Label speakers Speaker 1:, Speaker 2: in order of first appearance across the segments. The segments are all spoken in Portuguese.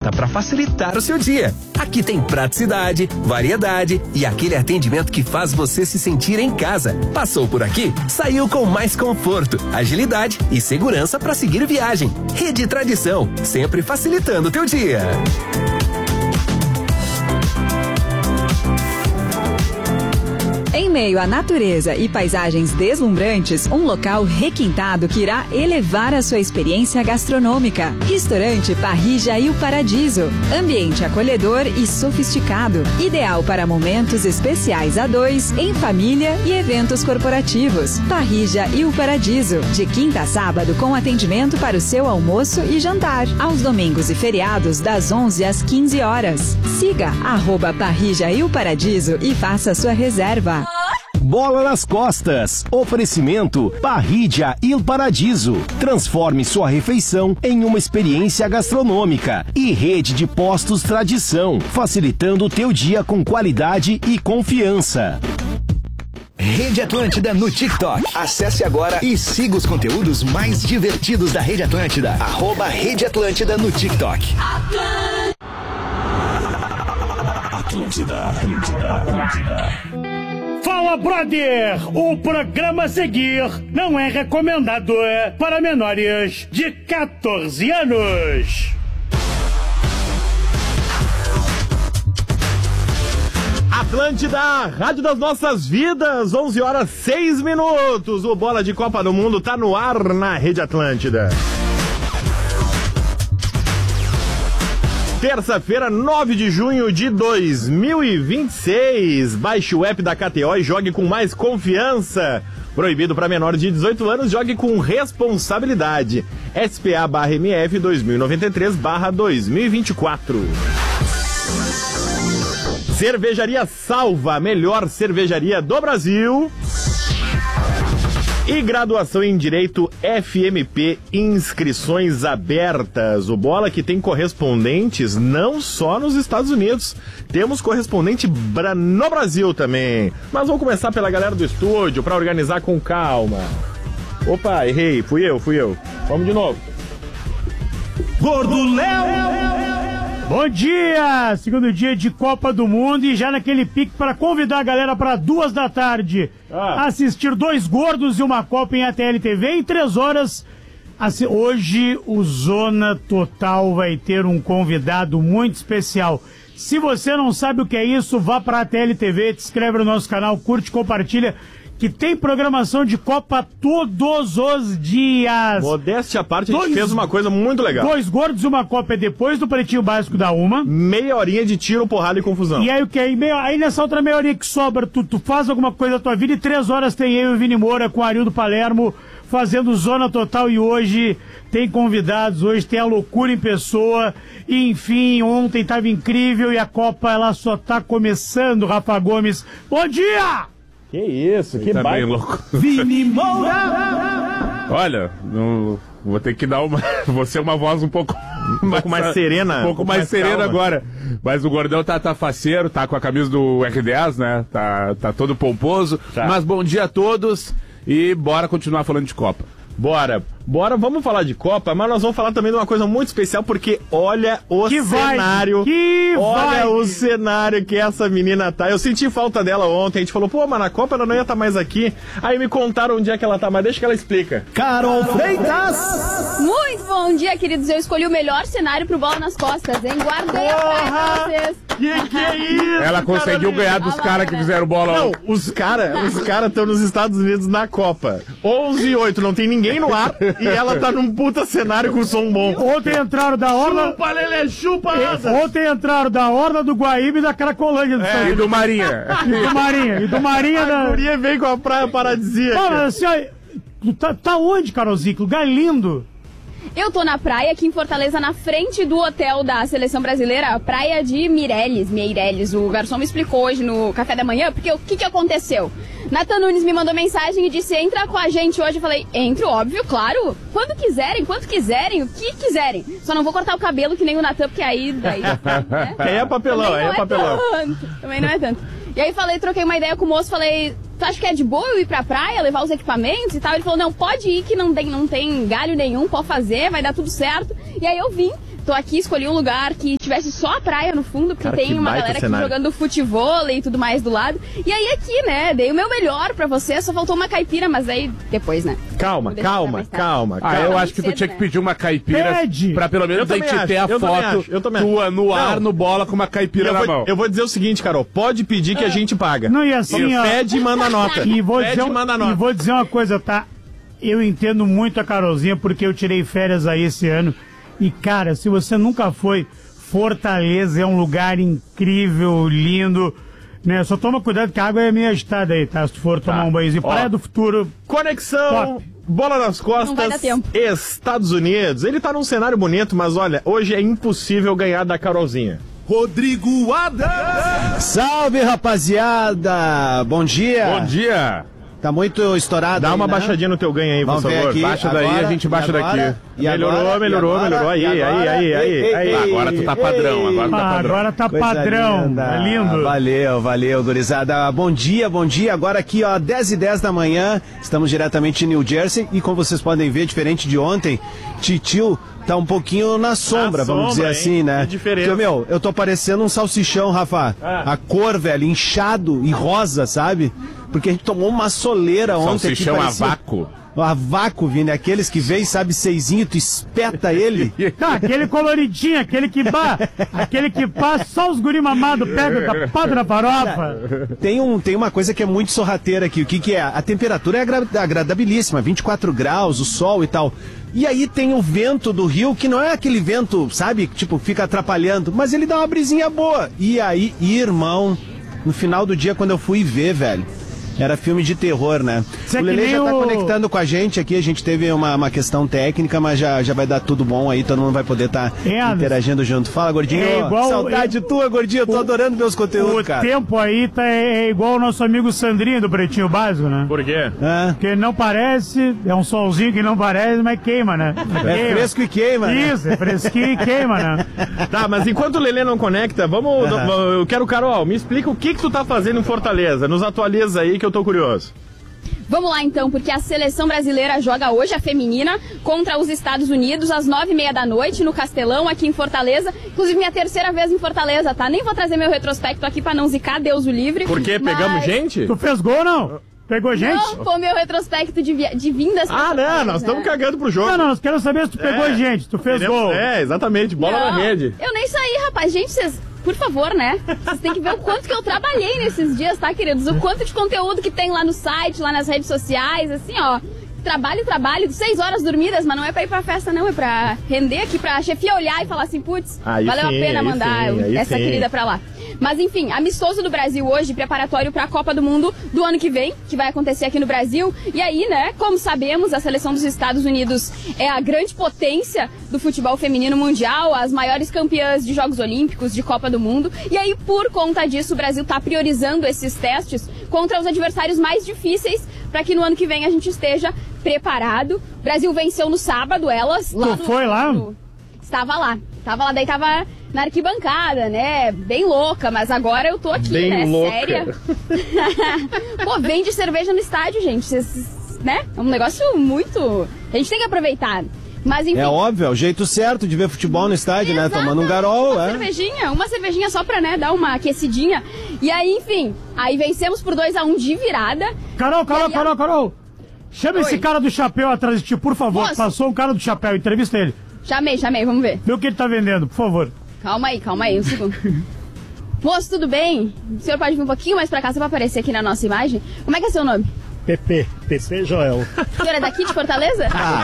Speaker 1: perfeita para facilitar o seu dia. Aqui tem praticidade, variedade e aquele atendimento que faz você se sentir em casa. Passou por aqui? Saiu com mais conforto, agilidade e segurança para seguir viagem. Rede Tradição, sempre facilitando o teu dia.
Speaker 2: Em meio à natureza e paisagens deslumbrantes, um local requintado que irá elevar a sua experiência gastronômica. Restaurante Parrilla Il Paradiso. Ambiente acolhedor e sofisticado. Ideal para momentos especiais a dois, em família e eventos corporativos. Parrilla Il Paradiso. De quinta a sábado com atendimento para o seu almoço e jantar. Aos domingos e feriados das 11 às 15 horas. Siga @Parrilla Il Paradiso e faça sua reserva.
Speaker 3: Bola nas costas. Oferecimento Parrilla Il Paradiso. Transforme sua refeição em uma experiência gastronômica. E Rede de Postos Tradição, facilitando o teu dia com qualidade e confiança.
Speaker 4: Rede Atlântida no TikTok. Acesse agora e siga os conteúdos mais divertidos da Rede Atlântida. @Rede Atlântida no TikTok.
Speaker 5: Atlântida. Fala, brother! O programa a seguir não é recomendado para menores de 14 anos.
Speaker 6: Atlântida, Rádio das Nossas Vidas, 11 horas 6 minutos. O Bola de Copa do Mundo tá no ar na Rede Atlântida. Terça-feira, 9 de junho de 2026. Baixe o app da KTO e jogue com mais confiança. Proibido para menores de 18 anos, jogue com responsabilidade. SPA/MF 2093/2024. Cervejaria Salva, a melhor cervejaria do Brasil. E graduação em Direito FMP, inscrições abertas. O Bola que tem correspondentes não só nos Estados Unidos, temos correspondente no Brasil também. Mas vamos começar pela galera do estúdio para organizar com calma. Opa, errei, fui eu. Vamos de novo.
Speaker 5: Gordo Léo! Bom dia! Segundo dia de Copa do Mundo e já naquele pique para convidar a galera para 2 da tarde assistir 2 gordos e uma Copa em ATL TV em 3 horas. Hoje o Zona Total vai ter um convidado muito especial. Se você não sabe o que é isso, vá para a ATL TV, te inscreve no nosso canal, curte, compartilha, que tem programação de Copa todos os dias.
Speaker 6: Modéstia à parte, a gente fez uma coisa muito legal.
Speaker 5: 2 gordos e uma Copa é depois do Pretinho Básico da 1.
Speaker 6: Meia horinha de tiro, porrada e confusão.
Speaker 5: E aí o que? Aí nessa outra meia horinha que sobra, tu faz alguma coisa da tua vida e 3 horas tem eu e o Vini Moura com o Arildo Palermo fazendo Zona Total. E hoje tem convidados, hoje tem a loucura em pessoa. E, enfim, ontem tava incrível e a Copa ela só tá começando, Rafa Gomes. Bom dia!
Speaker 6: Que isso, que baita.
Speaker 7: Louco.
Speaker 5: Vini Moura!
Speaker 7: Olha, vou ter que dar vou ser uma voz um pouco
Speaker 6: mais serena.
Speaker 7: Um pouco mais serena calma. Agora. Mas o Gordão tá faceiro, tá com a camisa do R10, né? Tá todo pomposo. Tá. Mas bom dia a todos e bora continuar falando de Copa.
Speaker 6: Bora, vamos falar de Copa, mas nós vamos falar também de uma coisa muito especial, porque olha o cenário. Olha o cenário que essa menina tá. Eu senti falta dela ontem, a gente falou, pô, mas na Copa ela não ia estar mais aqui. Aí me contaram onde é que ela tá, mas deixa que ela explica.
Speaker 5: Carol Freitas!
Speaker 8: Muito bom dia, queridos. Eu escolhi o melhor cenário pro Bola nas Costas, hein? Guardei pra vocês.
Speaker 6: Que é isso?
Speaker 7: Ela conseguiu ganhar dos caras que fizeram bola.
Speaker 6: Não, os caras estão nos Estados Unidos na Copa. 11:08, não tem ninguém no ar e ela tá num puta cenário com som bom.
Speaker 5: Ontem entraram da Orla...
Speaker 6: Chupa, Lelê, chupa!
Speaker 5: Ontem entraram da Orla, do Guaíba e da Cracolândia.
Speaker 7: E do Marinha.
Speaker 5: E do Marinha da...
Speaker 6: A guria veio com a praia paradisíaca.
Speaker 5: Olha, assim, tá onde, Carolzico? Lugar lindo.
Speaker 8: Eu tô na praia aqui em Fortaleza, na frente do hotel da Seleção Brasileira, praia de Meireles. O garçom me explicou hoje no café da manhã, porque o que aconteceu? Nathan Nunes me mandou mensagem e disse, entra com a gente hoje. Eu falei, entro, óbvio, claro, quando quiserem, quanto quiserem, o que quiserem. Só não vou cortar o cabelo que nem o Nathan, porque aí... Daí, né?
Speaker 6: Aí é papelão,
Speaker 8: Também não é tanto. E aí troquei uma ideia com o moço, falei... Tu acha que é de boa eu ir pra praia, levar os equipamentos e tal? Ele falou, não, pode ir que não tem galho nenhum, pode fazer, vai dar tudo certo. E aí eu vim, tô aqui, escolhi um lugar que tivesse só a praia no fundo, porque
Speaker 6: Cara,
Speaker 8: tem
Speaker 6: que
Speaker 8: uma
Speaker 6: baita
Speaker 8: galera aqui
Speaker 6: cenário.
Speaker 8: jogando futevôlei e tudo mais do lado. E aí aqui, né, dei o meu melhor pra você, só faltou uma caipira, mas aí depois, né?
Speaker 6: Calma,
Speaker 8: Vou deixar pra mais tarde.
Speaker 6: calma.
Speaker 7: Eu
Speaker 8: Tá
Speaker 7: acho que tu
Speaker 8: muito
Speaker 7: tinha
Speaker 8: cedo,
Speaker 7: que pedir uma caipira
Speaker 5: Pede.
Speaker 7: pra pelo menos
Speaker 6: Eu
Speaker 7: a
Speaker 6: também
Speaker 7: gente ter a
Speaker 6: acho, eu também
Speaker 7: foto
Speaker 6: acho, eu também acho.
Speaker 7: tua no ar,
Speaker 6: Não.
Speaker 7: no bola, com uma caipira na mão.
Speaker 6: Eu vou dizer o seguinte, Carol, pode pedir que a gente paga.
Speaker 5: Não, e assim, ó.
Speaker 6: Pede e manda a nota.
Speaker 5: E vou,
Speaker 6: Pede
Speaker 5: dizer,
Speaker 6: e manda a nota.
Speaker 5: e vou dizer uma coisa, tá? Eu entendo muito a Carolzinha, porque eu tirei férias aí esse ano. E, cara, se você nunca foi, Fortaleza é um lugar incrível, lindo, né? Só toma cuidado que a água é meio agitada aí, tá? Se tu for tomar um banhozinho.
Speaker 6: Ó.
Speaker 5: Praia do Futuro.
Speaker 6: Conexão,
Speaker 5: Top.
Speaker 6: bola nas
Speaker 8: Não vai dar
Speaker 6: costas,
Speaker 8: tempo.
Speaker 6: Estados Unidos. Ele tá num cenário bonito, mas olha, hoje é impossível ganhar da Carolzinha.
Speaker 9: Rodrigo Adams.
Speaker 10: Salve, rapaziada! Bom dia!
Speaker 7: Bom dia!
Speaker 10: Tá muito estourado.
Speaker 6: Dá
Speaker 10: aí,
Speaker 6: uma
Speaker 10: né?
Speaker 6: baixadinha no teu ganho aí, por
Speaker 10: Vamos ver
Speaker 6: favor.
Speaker 10: aqui.
Speaker 7: Baixa daí,
Speaker 10: Agora,
Speaker 7: a gente baixa
Speaker 10: e agora,
Speaker 7: daqui.
Speaker 10: e agora,
Speaker 6: Melhorou, aí.
Speaker 7: Agora tu tá padrão, agora tu tá padrão.
Speaker 5: Agora tá
Speaker 10: Coisa
Speaker 5: padrão.
Speaker 10: linda.
Speaker 5: É lindo.
Speaker 10: Valeu, gurizada. Bom dia. Agora aqui, ó, 10h10 da manhã, estamos diretamente em New Jersey e como vocês podem ver, diferente de ontem, Titio tá um pouquinho na sombra, vamos dizer
Speaker 6: sombra,
Speaker 10: assim,
Speaker 6: hein?
Speaker 10: né?
Speaker 6: Que diferença.
Speaker 10: Porque, eu tô parecendo um salsichão, Rafa. A cor, velho, inchado e rosa, sabe? Porque a gente tomou uma soleira ontem.
Speaker 7: Salsichão
Speaker 10: aqui,
Speaker 7: a
Speaker 10: parecia-
Speaker 7: vácuo.
Speaker 10: A vácuo, Vini, aqueles que vem, sabe, seisinho, tu espeta ele.
Speaker 5: Tá, aquele coloridinho, aquele que passa só os guri mamados, pega da pata na farofa.
Speaker 10: Tem uma coisa que é muito sorrateira aqui. O que é? A temperatura é agradabilíssima, 24 graus, o sol e tal. E aí tem o vento do rio, que não é aquele vento, sabe, tipo, fica atrapalhando, mas ele dá uma brisinha boa. E aí, irmão, no final do dia, quando eu fui ver, velho, era filme de terror, né?
Speaker 5: Isso é
Speaker 10: O
Speaker 5: que
Speaker 10: Lelê
Speaker 5: nem
Speaker 10: já tá
Speaker 5: o-
Speaker 10: conectando com a gente aqui, a gente teve uma questão técnica, mas já vai dar tudo bom aí, todo mundo vai poder estar
Speaker 5: Anderson.
Speaker 10: interagindo junto. Fala, gordinho.
Speaker 5: É igual-
Speaker 10: Saudade tua, gordinho, eu tô adorando meus conteúdos,
Speaker 5: O
Speaker 10: cara.
Speaker 5: tempo aí é igual o nosso amigo Sandrinho do Pretinho Básico, né?
Speaker 6: Por quê?
Speaker 10: Ah,
Speaker 5: Porque não parece, é um solzinho que não parece, mas queima, né?
Speaker 10: é fresco e queima, né?
Speaker 5: Isso, é fresquinho e queima, né?
Speaker 6: Tá, mas enquanto o Lelê não conecta, eu quero, Carol, me explica o que tu tá fazendo em Fortaleza. Nos atualiza aí que eu tô curioso.
Speaker 8: Vamos lá então, porque a seleção brasileira joga hoje, a feminina, contra os Estados Unidos, às 9h30 da noite, no Castelão, aqui em Fortaleza. Inclusive, minha terceira vez em Fortaleza, tá? Nem vou trazer meu retrospecto aqui pra não zicar, Deus o livre.
Speaker 6: Por quê? Pegamos
Speaker 8: Mas-
Speaker 6: gente?
Speaker 5: Tu fez gol ou não? Pegou gente?
Speaker 8: Não, foi meu retrospecto de vindas. pra
Speaker 6: Ah, não,
Speaker 8: Fortaleza,
Speaker 6: nós estamos
Speaker 8: né?
Speaker 6: cagando pro jogo.
Speaker 5: Não, nós queremos saber se tu pegou gente, tu fez gol.
Speaker 6: É, exatamente, bola
Speaker 8: Não,
Speaker 6: na rede.
Speaker 8: Eu nem saí, rapaz. Gente, vocês, por favor, né? Vocês têm que ver o quanto que eu trabalhei nesses dias, tá, queridos? O quanto de conteúdo que tem lá no site, lá nas redes sociais, assim, ó. Trabalho, 6 horas dormidas, mas não é pra ir pra festa, não. É pra render aqui, pra chefia olhar e falar assim, putz,
Speaker 6: Aí
Speaker 8: valeu
Speaker 6: sim,
Speaker 8: a pena
Speaker 6: aí
Speaker 8: mandar
Speaker 6: sim, aí
Speaker 8: essa
Speaker 6: sim.
Speaker 8: querida pra lá. Mas enfim, amistoso do Brasil hoje, preparatório pra Copa do Mundo do ano que vem, que vai acontecer aqui no Brasil. E aí, né, como sabemos, a seleção dos Estados Unidos é a grande potência do futebol feminino mundial, as maiores campeãs de Jogos Olímpicos, de Copa do Mundo. E aí, por conta disso, o Brasil tá priorizando esses testes contra os adversários mais difíceis para que no ano que vem a gente esteja preparado. O Brasil venceu no sábado elas.
Speaker 5: Tu foi lá?
Speaker 8: Estava lá, daí tava na arquibancada, né? Bem louca, mas agora eu tô aqui,
Speaker 6: Bem
Speaker 8: né?
Speaker 6: louca.
Speaker 8: Séria. Pô, vende cerveja no estádio, gente. Né? É um negócio muito. A gente tem que aproveitar. Mas enfim.
Speaker 10: É óbvio, é o jeito certo de ver futebol no estádio, né? Tomando um garol,
Speaker 8: Uma cervejinha só pra, né, dar uma aquecidinha. E aí, enfim, aí vencemos por 2-1 de virada.
Speaker 5: Carol. Chama
Speaker 8: Oi.
Speaker 5: esse cara do chapéu atrás de ti, por favor.
Speaker 8: Moço.
Speaker 5: Passou um cara do chapéu, entrevista ele.
Speaker 8: Chamei, vamos ver.
Speaker 5: Vê o que ele tá vendendo, por favor.
Speaker 8: Calma aí, um segundo. Moço, tudo bem? O senhor pode vir um pouquinho mais pra cá, só pra aparecer aqui na nossa imagem? Como é que é seu nome?
Speaker 11: PP Joel.
Speaker 8: O senhor é daqui de Fortaleza?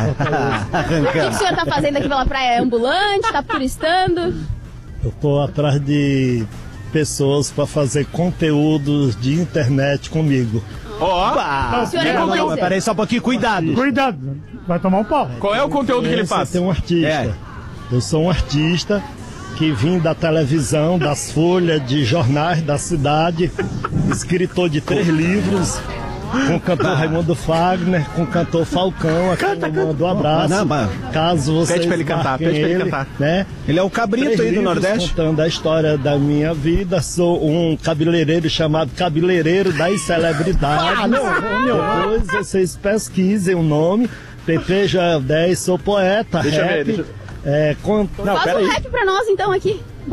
Speaker 8: O que o senhor tá fazendo aqui pela praia? É ambulante? Tá turistando?
Speaker 11: Eu tô atrás de pessoas para fazer conteúdos de internet comigo.
Speaker 8: O senhor é influencer?
Speaker 10: Peraí só um pouquinho, cuidado.
Speaker 5: Cuidado, vai tomar um pau.
Speaker 6: Qual é o conteúdo que ele faz?
Speaker 11: Tem um artista.
Speaker 10: É.
Speaker 11: Eu sou um artista que vim da televisão, das folhas, de jornais da cidade, escritor de 3 livros, com o cantor Raimundo Fagner, com o cantor Falcão, a quem eu mando um abraço.
Speaker 10: Não, mas-
Speaker 11: Caso vocês
Speaker 6: Pede pra ele cantar,
Speaker 11: marquem
Speaker 6: pede pra ele cantar.
Speaker 11: Né?
Speaker 10: Ele é o cabrito
Speaker 11: 3
Speaker 10: aí do
Speaker 11: livros
Speaker 10: Nordeste.
Speaker 11: contando a história da minha vida. Sou um cabeleireiro chamado Cabeleireiro das Celebridades. Depois vocês pesquisem o nome. PP Joel 10, sou poeta,
Speaker 6: Deixa eu
Speaker 11: rap,
Speaker 6: ver,
Speaker 8: Faz um rap pra nós então aqui.